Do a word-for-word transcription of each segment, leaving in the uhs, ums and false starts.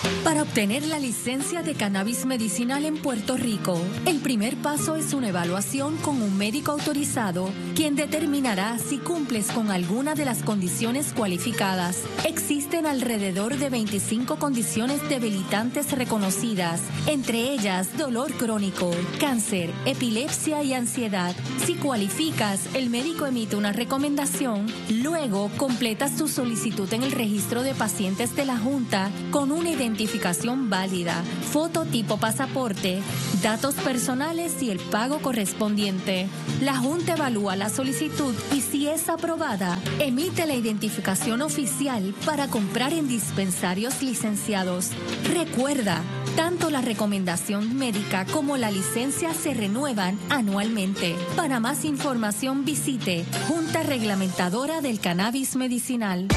Para obtener la licencia de cannabis medicinal en Puerto Rico, el primer paso es una evaluación con un médico autorizado, quien determinará si cumples con alguna de las condiciones cualificadas. Existen alrededor de veinticinco condiciones debilitantes reconocidas, entre ellas dolor crónico, cáncer, epilepsia y ansiedad. Si cualificas, el médico emite una recomendación, luego completas tu solicitud en el registro de pacientes de la Junta con una identificación válida, foto tipo pasaporte, datos personales y el pago correspondiente. La Junta evalúa la solicitud y si es aprobada, emite la identificación oficial para comprar en dispensarios licenciados. Recuerda, tanto la recomendación médica como la licencia se renuevan anualmente. Para más información visite Junta Reglamentadora del Cannabis Medicinal.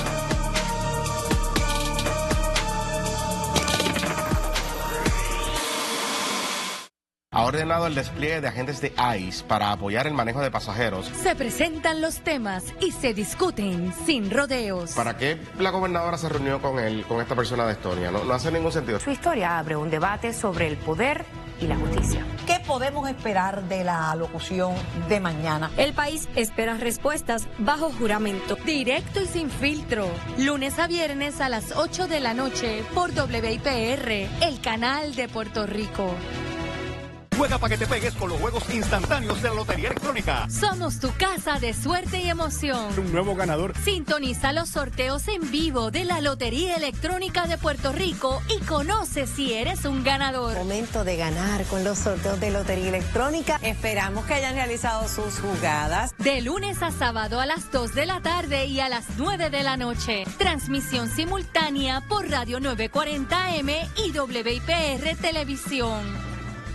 Ha ordenado el despliegue de agentes de ICE para apoyar el manejo de pasajeros. Se presentan los temas y se discuten sin rodeos. ¿Para qué la gobernadora se reunió con él, con esta persona de Estonia? No, no hace ningún sentido. Su historia abre un debate sobre el poder y la justicia. ¿Qué podemos esperar de la locución de mañana? El país espera respuestas bajo juramento. Directo y sin filtro. Lunes a viernes a las ocho de la noche por W I P R, el canal de Puerto Rico. Juega para que te pegues con los juegos instantáneos de la Lotería Electrónica. Somos tu casa de suerte y emoción. Un nuevo ganador. Sintoniza los sorteos en vivo de la Lotería Electrónica de Puerto Rico y conoce si eres un ganador. Momento de ganar con los sorteos de Lotería Electrónica. Esperamos que hayan realizado sus jugadas. De lunes a sábado a las dos de la tarde y a las nueve de la noche. Transmisión simultánea por Radio nueve cuarenta M y W I P R Televisión.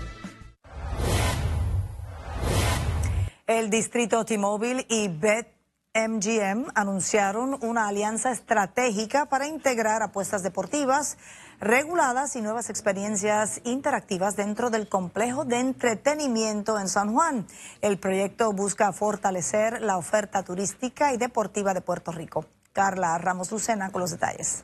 El distrito T-Mobile y BetMGM anunciaron una alianza estratégica para integrar apuestas deportivas reguladas y nuevas experiencias interactivas dentro del complejo de entretenimiento en San Juan. El proyecto busca fortalecer la oferta turística y deportiva de Puerto Rico. Carla Ramos Lucena con los detalles.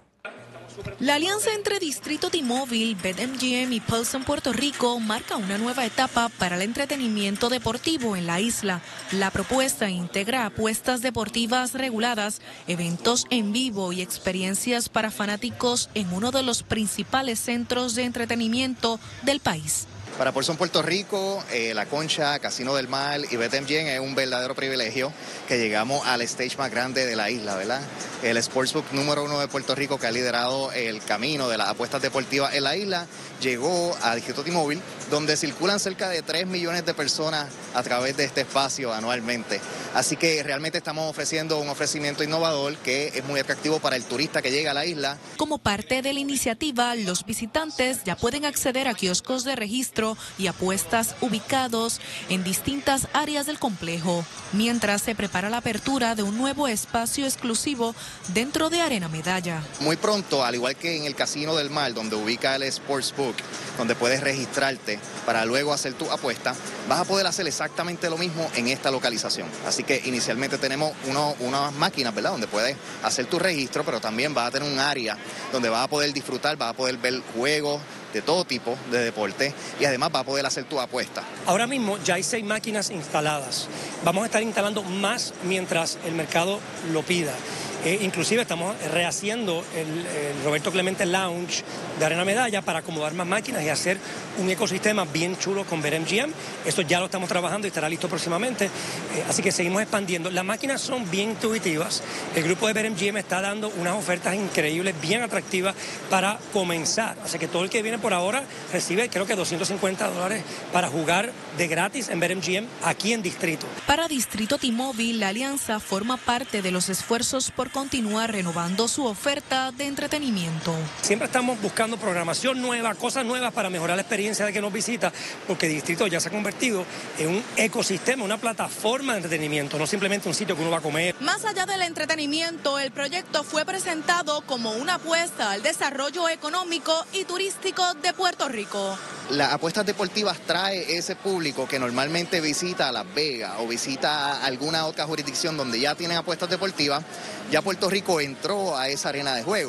La alianza entre Distrito T-Mobile, BetMGM y Pulse en Puerto Rico marca una nueva etapa para el entretenimiento deportivo en la isla. La propuesta integra apuestas deportivas reguladas, eventos en vivo y experiencias para fanáticos en uno de los principales centros de entretenimiento del país. Para Pulse en Puerto Rico, eh, La Concha, Casino del Mar y BetMGM es un verdadero privilegio que llegamos al stage más grande de la isla, ¿verdad? El sportsbook número uno de Puerto Rico que ha liderado el camino de las apuestas deportivas en la isla llegó a Distrito T-Mobile, donde circulan cerca de tres millones de personas a través de este espacio anualmente. Así que realmente estamos ofreciendo un ofrecimiento innovador que es muy atractivo para el turista que llega a la isla. Como parte de la iniciativa, los visitantes ya pueden acceder a kioscos de registro y apuestas ubicados en distintas áreas del complejo, mientras se prepara la apertura de un nuevo espacio exclusivo dentro de Arena Medalla. Muy pronto, al igual que en el Casino del Mar, donde ubica el Sportsbook, donde puedes registrarte para luego hacer tu apuesta, vas a poder hacer exactamente lo mismo en esta localización. Así que inicialmente tenemos uno, unas máquinas, ¿verdad?, donde puedes hacer tu registro, pero también vas a tener un área donde vas a poder disfrutar, vas a poder ver juegos de todo tipo de deporte y además va a poder hacer tu apuesta. Ahora mismo ya hay seis máquinas instaladas. Vamos a estar instalando más mientras el mercado lo pida. Eh, inclusive estamos rehaciendo el, el Roberto Clemente Lounge de Arena Medalla para acomodar más máquinas y hacer un ecosistema bien chulo con BetMGM. Esto ya lo estamos trabajando y estará listo próximamente. Eh, así que seguimos expandiendo. Las máquinas son bien intuitivas. El grupo de BetMGM está dando unas ofertas increíbles, bien atractivas para comenzar. Así que todo el que viene por ahora recibe creo que doscientos cincuenta dólares para jugar de gratis en BetMGM aquí en Distrito. Para Distrito T-Mobile, la alianza forma parte de los esfuerzos por continuar renovando su oferta de entretenimiento. Siempre estamos buscando programación nueva, cosas nuevas para mejorar la experiencia de que nos visita, porque Distrito ya se ha convertido en un ecosistema, una plataforma de entretenimiento, no simplemente un sitio que uno va a comer. Más allá del entretenimiento, el proyecto fue presentado como una apuesta al desarrollo económico y turístico de Puerto Rico. Las apuestas deportivas trae ese público que normalmente visita Las Vegas o visita alguna otra jurisdicción donde ya tienen apuestas deportivas. Ya Puerto Rico entró a esa arena de juego.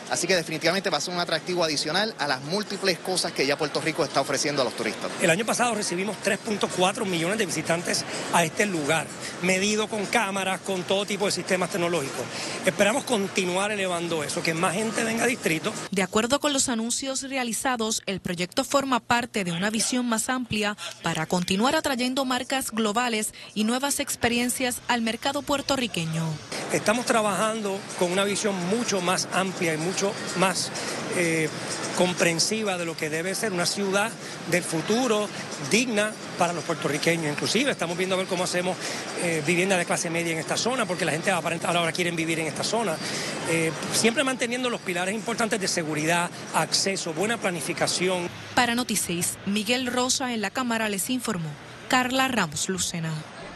Así que definitivamente va a ser un atractivo adicional a las múltiples cosas que ya Puerto Rico está ofreciendo a los turistas. El año pasado recibimos tres punto cuatro millones de visitantes a este lugar, medido con cámaras, con todo tipo de sistemas tecnológicos. Esperamos continuar elevando eso, que más gente venga a Distrito. De acuerdo con los anuncios realizados, el proyecto forma parte de una visión más amplia para continuar atrayendo marcas globales y nuevas experiencias al mercado puertorriqueño. Estamos trabajando con una visión mucho más amplia y mucho más eh, comprensiva de lo que debe ser una ciudad del futuro digna para los puertorriqueños. Inclusive estamos viendo a ver cómo hacemos eh, vivienda de clase media en esta zona, porque la gente aparentemente ahora quiere vivir en esta zona. Eh, siempre manteniendo los pilares importantes de seguridad, acceso, buena planificación. Para Notiseis, Miguel Rosa en la Cámara les informó. Carla Ramos Lucena.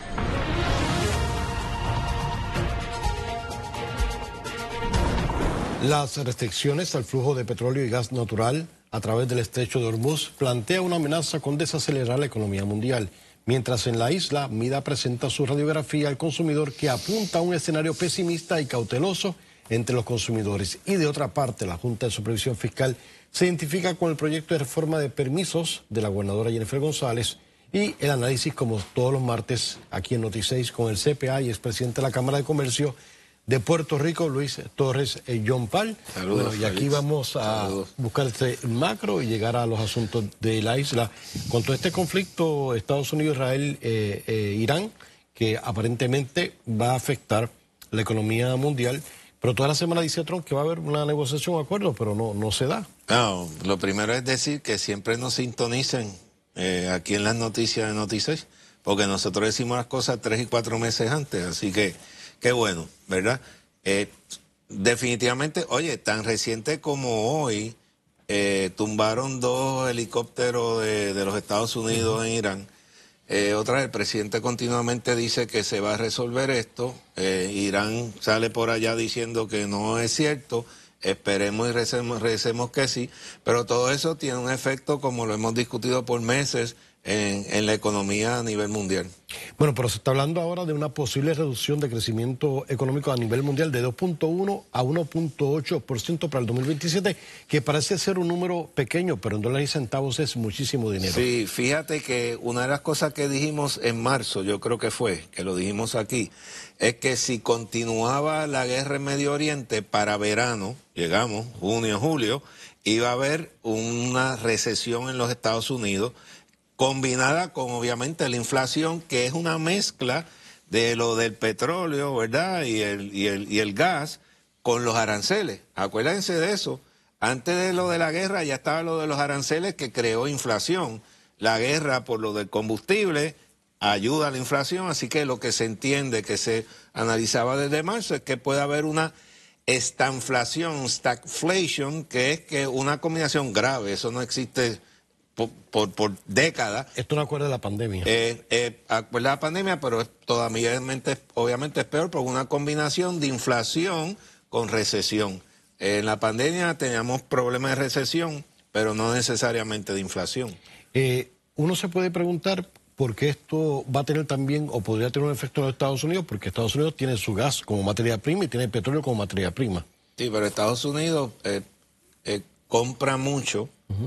Las restricciones al flujo de petróleo y gas natural a través del estrecho de Hormuz plantea una amenaza con desacelerar la economía mundial. Mientras en la isla, Mida presenta su radiografía al consumidor que apunta a un escenario pesimista y cauteloso entre los consumidores. Y de otra parte, la Junta de Supervisión Fiscal se identifica con el proyecto de reforma de permisos de la gobernadora Jennifer González y el análisis, como todos los martes, aquí en Notiseis con el C P A y expresidente de la Cámara de Comercio de Puerto Rico, Luis Torres eh, John Pal. Saludos, bueno, y aquí Félix. vamos a Saludos. buscar este macro y llegar a los asuntos de la isla. Con todo este conflicto, Estados Unidos, Israel, eh, eh, Irán, que aparentemente va a afectar la economía mundial, pero toda la semana dice Trump que va a haber una negociación, un acuerdo, pero no, no se da. No, lo primero es decir que siempre nos sintonicen eh, aquí en las noticias de Noticias, porque nosotros decimos las cosas tres y cuatro meses antes, así que qué bueno, ¿verdad? Eh, definitivamente, oye, tan reciente como hoy, eh, tumbaron dos helicópteros de, de los Estados Unidos uh-huh. en Irán. Eh, otra vez, el presidente continuamente dice que se va a resolver esto. Eh, Irán sale por allá diciendo que no es cierto. Esperemos y recemos, recemos que sí. Pero todo eso tiene un efecto, como lo hemos discutido por meses, En, en la economía a nivel mundial. Bueno, pero se está hablando ahora de una posible reducción de crecimiento económico a nivel mundial de dos punto uno a uno punto ocho por ciento para el dos mil veintisiete, que parece ser un número pequeño, pero en dólares y centavos es muchísimo dinero. Sí, fíjate que una de las cosas que dijimos en marzo, yo creo que fue, que lo dijimos aquí, es que si continuaba la guerra en Medio Oriente para verano, llegamos, junio, julio, iba a haber una recesión en los Estados Unidos, combinada con obviamente la inflación, que es una mezcla de lo del petróleo, ¿verdad? Y el, y el, y el gas con los aranceles. Acuérdense de eso. Antes de lo de la guerra ya estaba lo de los aranceles que creó inflación. La guerra por lo del combustible ayuda a la inflación, así que lo que se entiende, que se analizaba desde marzo, es que puede haber una estanflación, stagflation, que es que una combinación grave, eso no existe Por, por, por décadas. Esto no acuerda de la pandemia. Eh, eh, acuerda de la pandemia, pero es, todavía obviamente es peor por una combinación de inflación con recesión. Eh, en la pandemia teníamos problemas de recesión, pero no necesariamente de inflación. Eh, uno se puede preguntar por qué esto va a tener también, o podría tener un efecto en los Estados Unidos, porque Estados Unidos tiene su gas como materia prima y tiene petróleo como materia prima. Sí, pero Estados Unidos eh, eh, compra mucho. Uh-huh.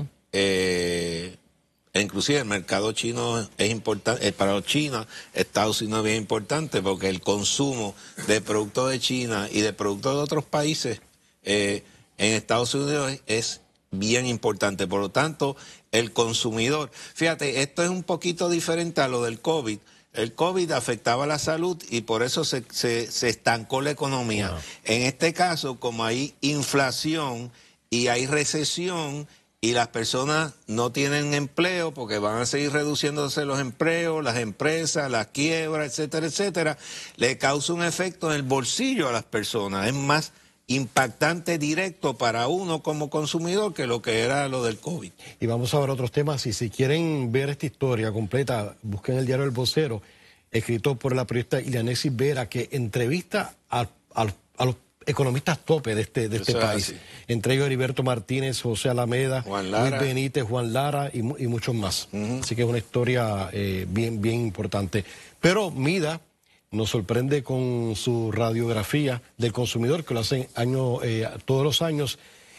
Eh, inclusive el mercado chino es importante, eh, para China, Estados Unidos es bien importante porque el consumo de productos de China y de productos de otros países eh, en Estados Unidos es, es bien importante. Por lo tanto, el consumidor, fíjate, esto es un poquito diferente a lo del COVID. El COVID afectaba la salud y por eso se, se, se estancó la economía. Wow. En este caso, como hay inflación y hay recesión, y las personas no tienen empleo porque van a seguir reduciéndose los empleos, las empresas, las quiebras, etcétera, etcétera, le causa un efecto en el bolsillo a las personas. Es más impactante directo para uno como consumidor que lo que era lo del COVID. Y vamos a ver otros temas. Y si quieren ver esta historia completa, busquen el diario El Vocero, escrito por la periodista Ilianexis Vera, que entrevista a, a, a los economistas tope de este, de este país. Así. Entre ellos Heriberto Martínez, José Alameda, Luis Benítez, Juan Lara y, y muchos más. Uh-huh. Así que es una historia eh, bien, bien importante. Pero Mida nos sorprende con su radiografía del consumidor, que lo hacen año, eh, todos los años.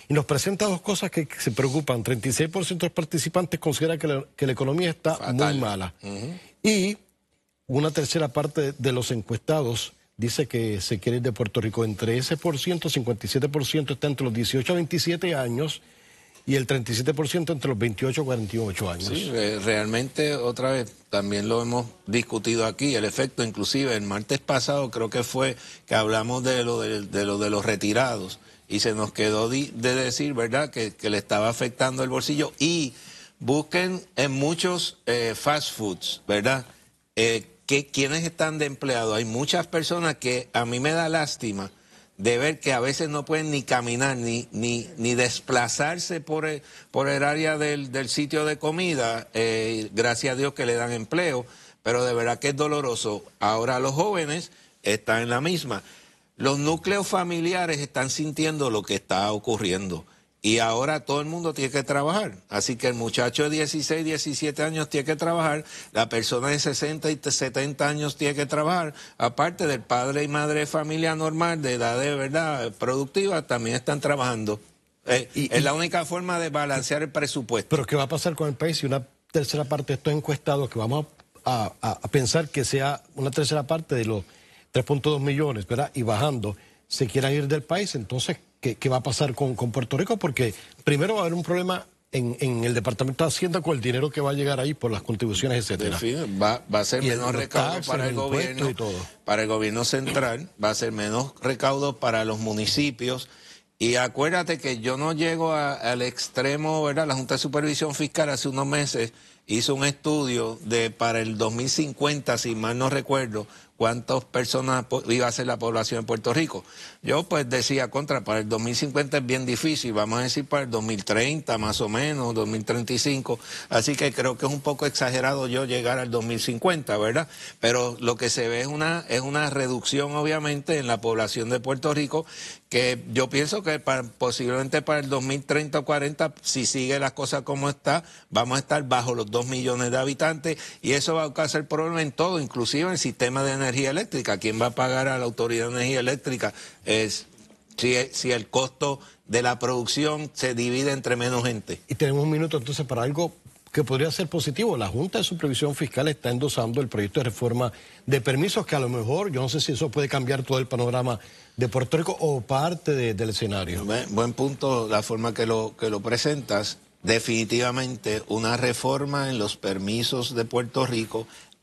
y nos presenta dos cosas que, que se preocupan. treinta y seis por ciento de los participantes considera que la, que la economía está Fatal. muy mala. Uh-huh. Y una tercera parte de, de los encuestados dice que se quiere ir de Puerto Rico. Entre ese por ciento, cincuenta y siete por ciento está entre los dieciocho a veintisiete años y el treinta y siete por ciento entre los veintiocho a cuarenta y ocho años. Sí, realmente, otra vez, también lo hemos discutido aquí, el efecto, inclusive el martes pasado creo que fue que hablamos de lo de, de, lo de los retirados y se nos quedó de, de decir, ¿verdad?, que, que le estaba afectando el bolsillo. Y busquen en muchos eh, fast foods, ¿verdad?, eh, que quienes están de empleados. Hay muchas personas que a mí me da lástima de ver que a veces no pueden ni caminar, ni ni, ni desplazarse por el, por el área del, del sitio de comida, eh, gracias a Dios que le dan empleo, pero de verdad que es doloroso. Ahora los jóvenes están en la misma. Los núcleos familiares están sintiendo lo que está ocurriendo. Y ahora todo el mundo tiene que trabajar. Así que el muchacho de dieciséis, diecisiete años tiene que trabajar, la persona de sesenta y setenta años tiene que trabajar, aparte del padre y madre de familia normal, de edad de verdad productiva, también están trabajando. Eh, y, es y, la única forma de balancear el presupuesto. Pero ¿qué va a pasar con el país si una tercera parte de estos encuestados, que vamos a, a, a pensar que sea una tercera parte de los tres punto dos millones, ¿verdad?, y bajando, se quieran ir del país? Entonces, ¿qué, qué va a pasar con, con Puerto Rico? Porque primero va a haber un problema en, en el Departamento de Hacienda con el dinero que va a llegar ahí por las contribuciones, etcétera. Va, va a ser y menos recaudo taxes, para el gobierno, y todo. Para el gobierno central, va a ser menos recaudo para los municipios. Y acuérdate que yo no llego a, al extremo, ¿verdad? La Junta de Supervisión Fiscal hace unos meses hizo un estudio de para el dos mil cincuenta, si mal no recuerdo, cuántas personas iba a ser la población de Puerto Rico. Yo pues decía, contra, para el dos mil cincuenta es bien difícil, vamos a decir para el dos mil treinta más o menos, dos mil treinta y cinco, así que creo que es un poco exagerado yo llegar al dos mil cincuenta, ¿verdad? Pero lo que se ve es una, es una reducción obviamente en la población de Puerto Rico, que yo pienso que para, posiblemente para el dos mil treinta o cuarenta, si sigue las cosas como está, vamos a estar bajo los dos millones de habitantes, y eso va a causar problemas en todo, inclusive en el sistema de energía eléctrica. ¿Quién va a pagar a la Autoridad de Energía Eléctrica? Es si, si el costo de la producción se divide entre menos gente. Y tenemos un minuto entonces para algo que podría ser positivo. La Junta de Supervisión Fiscal está endosando el proyecto de reforma de permisos, que a lo mejor, yo no sé si eso puede cambiar todo el panorama de Puerto Rico o parte de, del escenario. Buen, buen punto la forma que lo, que lo presentas. Definitivamente una reforma en los permisos de Puerto Rico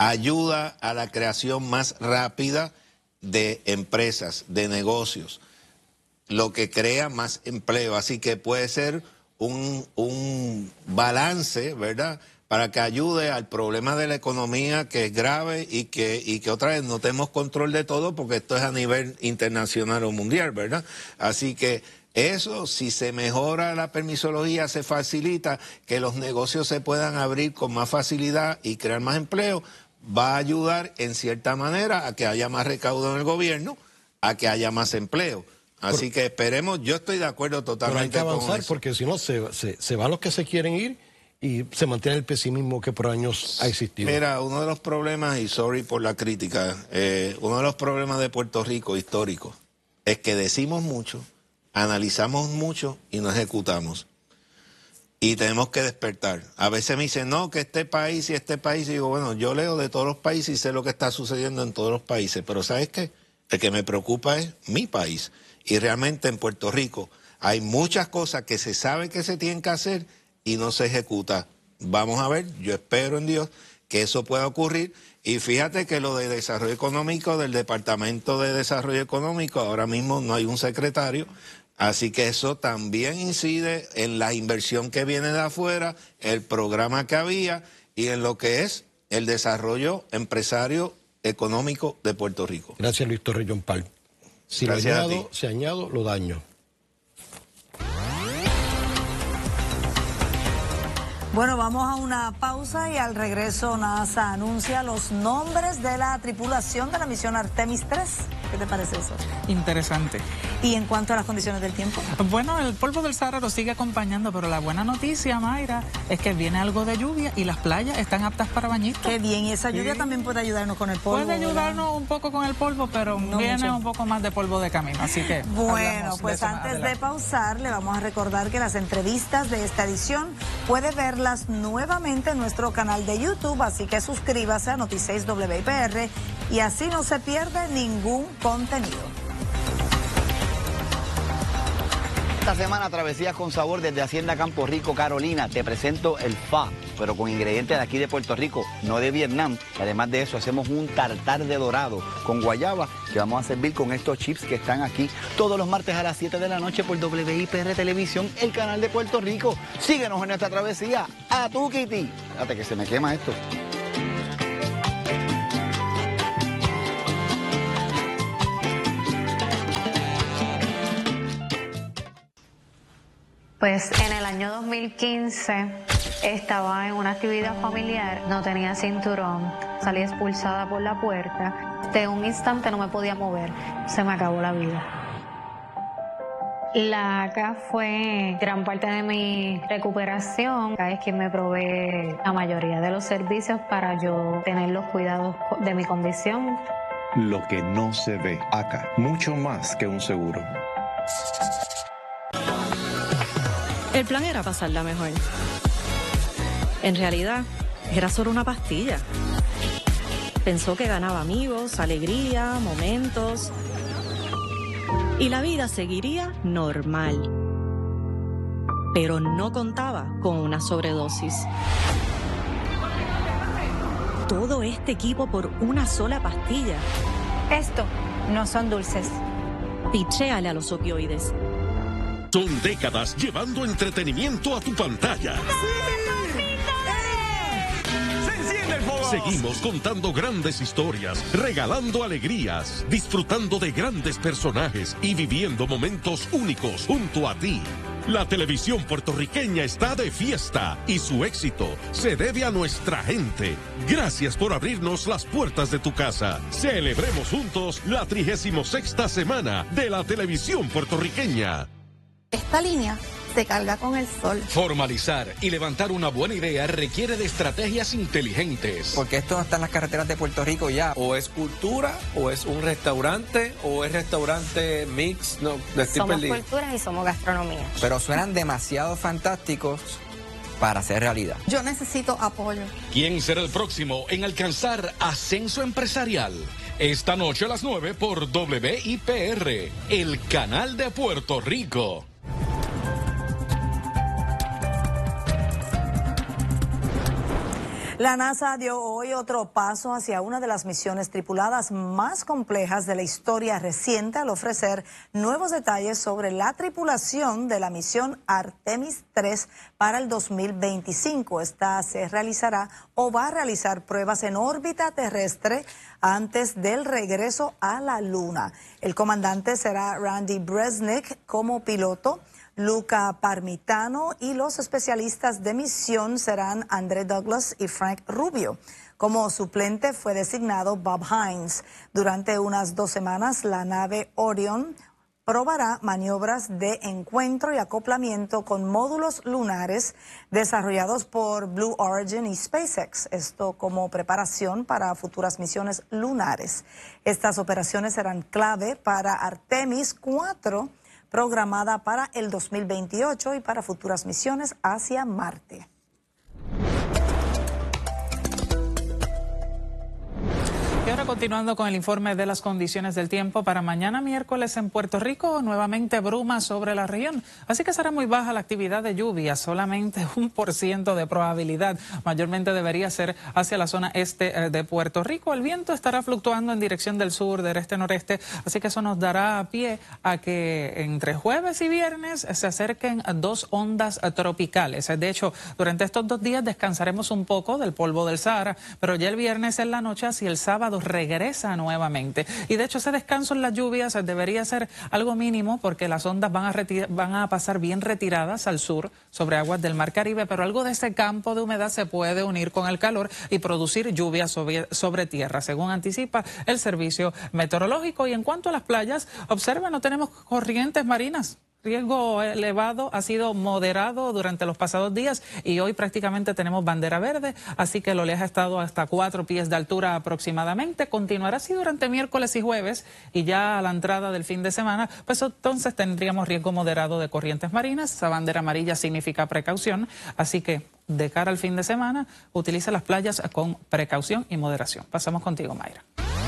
ayuda a la creación más rápida de empresas, de negocios, lo que crea más empleo. Así que puede ser un, un balance, ¿verdad?, para que ayude al problema de la economía, que es grave, y que, y que otra vez no tenemos control de todo, porque esto es a nivel internacional o mundial, ¿verdad? Así que eso, si se mejora la permisología, se facilita que los negocios se puedan abrir con más facilidad y crear más empleo, va a ayudar en cierta manera a que haya más recaudo en el gobierno, a que haya más empleo. Así por, que esperemos, yo estoy de acuerdo totalmente pero hay que avanzar, con eso, porque si no se, se, se van los que se quieren ir y se mantiene el pesimismo que por años ha existido. Mira, uno de los problemas, y sorry por la crítica, eh, uno de los problemas de Puerto Rico históricos es que decimos mucho, analizamos mucho y no ejecutamos. Y tenemos que despertar. A veces me dicen, no, que este país y este país. Y digo, bueno, yo leo de todos los países y sé lo que está sucediendo en todos los países. Pero ¿sabes qué? El que me preocupa es mi país. Y realmente en Puerto Rico hay muchas cosas que se sabe que se tienen que hacer y no se ejecuta. Vamos a ver, yo espero en Dios que eso pueda ocurrir. Y fíjate que lo de desarrollo económico, del Departamento de Desarrollo Económico, ahora mismo no hay un secretario. Así que eso también incide en la inversión que viene de afuera, el programa que había y en lo que es el desarrollo empresario económico de Puerto Rico. Gracias, Luis Torres John Paul. Si Gracias lo añado, si añado, lo daño. Bueno, vamos a una pausa y al regreso NASA anuncia los nombres de la tripulación de la misión Artemis tres. ¿Qué te parece eso? Interesante. ¿Y en cuanto a las condiciones del tiempo? Bueno, el polvo del Sahara lo sigue acompañando, pero la buena noticia, Mayra, es que viene algo de lluvia y las playas están aptas para bañitos. Qué bien, y esa lluvia sí. también puede ayudarnos con el polvo. Puede ayudarnos ¿verdad? un poco con el polvo, pero no viene mucho. Un poco más de polvo de camino, así que... Bueno, pues antes de pausar, le vamos a recordar que las entrevistas de esta edición puede verlas nuevamente en nuestro canal de YouTube, así que suscríbase a Noti seis W I P R y así no se pierde ningún contenido. Esta semana Travesías con Sabor desde Hacienda Campo Rico, Carolina. Te presento el pho, pero con ingredientes de aquí de Puerto Rico, no de Vietnam. Y además de eso hacemos un tartar de dorado con guayaba que vamos a servir con estos chips que están aquí todos los martes a las siete de la noche por W I P R Televisión, el canal de Puerto Rico. Síguenos en nuestra travesía. A tu Kitty. Fíjate que se me quema esto. Pues en el año dos mil quince estaba en una actividad familiar, no tenía cinturón, salí expulsada por la puerta. De un instante no me podía mover, se me acabó la vida. La A C A fue gran parte de mi recuperación, es quien me provee la mayoría de los servicios para yo tener los cuidados de mi condición. Lo que no se ve, A C A, mucho más que un seguro. El plan era pasarla mejor. En realidad, era solo una pastilla. Pensó que ganaba amigos, alegría, momentos. Y la vida seguiría normal. Pero no contaba con una sobredosis. Todo este equipo por una sola pastilla. Esto no son dulces. Pichéale a los opioides. Son décadas llevando entretenimiento a tu pantalla. Seguimos contando grandes historias, regalando alegrías, disfrutando de grandes personajes y viviendo momentos únicos junto a ti. La televisión puertorriqueña está de fiesta y su éxito se debe a nuestra gente. Gracias por abrirnos las puertas de tu casa. Celebremos juntos la trigésima sexta semana de la televisión puertorriqueña. Esta línea se carga con el sol. Formalizar y levantar una buena idea requiere de estrategias inteligentes. Porque esto no está en las carreteras de Puerto Rico ya. O es cultura, o es un restaurante, o es restaurante mix. No, de somos culturas y somos gastronomía. Pero suenan demasiado fantásticos para ser realidad. Yo necesito apoyo. ¿Quién será el próximo en alcanzar ascenso empresarial? Esta noche a las nueve por W I P R, el canal de Puerto Rico. La NASA dio hoy otro paso hacia una de las misiones tripuladas más complejas de la historia reciente al ofrecer nuevos detalles sobre la tripulación de la misión Artemis tres para el dos mil veinticinco. Esta se realizará o va a realizar pruebas en órbita terrestre antes del regreso a la Luna. El comandante será Randy Bresnik como piloto, Luca Parmitano, y los especialistas de misión serán André Douglas y Frank Rubio. Como suplente fue designado Bob Hines. Durante unas dos semanas, la nave Orion probará maniobras de encuentro y acoplamiento con módulos lunares desarrollados por Blue Origin y SpaceX, esto como preparación para futuras misiones lunares. Estas operaciones serán clave para Artemis cuatro, programada para el dos mil veintiocho y para futuras misiones hacia Marte. Y ahora continuando con el informe de las condiciones del tiempo para mañana miércoles en Puerto Rico, nuevamente bruma sobre la región, así que será muy baja la actividad de lluvia, solamente un por ciento de probabilidad, mayormente debería ser hacia la zona este de Puerto Rico. El viento estará fluctuando en dirección del sur, del este-noreste, así que eso nos dará pie a que entre jueves y viernes se acerquen dos ondas tropicales. De hecho, durante estos dos días descansaremos un poco del polvo del Sahara, pero ya el viernes en la noche hacia el sábado regresa nuevamente. Y de hecho ese descanso en las lluvias debería ser algo mínimo porque las ondas van a, van a pasar bien retiradas al sur sobre aguas del Mar Caribe, pero algo de ese campo de humedad se puede unir con el calor y producir lluvia sobre, sobre tierra, según anticipa el Servicio Meteorológico. Y en cuanto a las playas, observa, no tenemos corrientes marinas. Riesgo elevado ha sido moderado durante los pasados días y hoy prácticamente tenemos bandera verde, así que el oleaje ha estado hasta cuatro pies de altura aproximadamente. Continuará así durante miércoles y jueves y ya a la entrada del fin de semana, pues entonces tendríamos riesgo moderado de corrientes marinas. Esa bandera amarilla significa precaución, así que de cara al fin de semana utiliza las playas con precaución y moderación. Pasamos contigo, Mayra.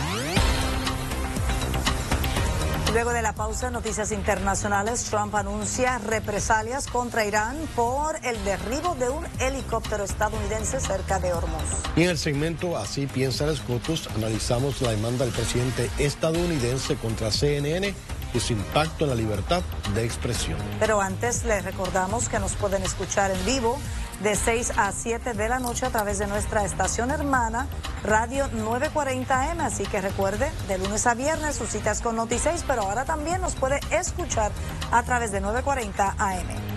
Luego de la pausa, noticias internacionales. Trump anuncia represalias contra Irán por el derribo de un helicóptero estadounidense cerca de Hormuz. Y en el segmento Así piensa el SCOTUS, analizamos la demanda del presidente estadounidense contra C N N y su impacto en la libertad de expresión. Pero antes les recordamos que nos pueden escuchar en vivo de seis a siete de la noche a través de nuestra estación hermana Radio nueve cuarenta M, así que recuerde, de lunes a viernes sus citas con Noti seis, pero ahora también nos puede escuchar a través de nueve cuarenta A M.